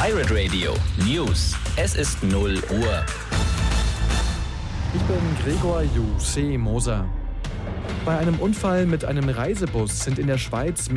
Pirate Radio News. Es ist 0 Uhr. Ich bin Gregor Jusé Moser. Bei einem Unfall mit einem Reisebus sind in der Schweiz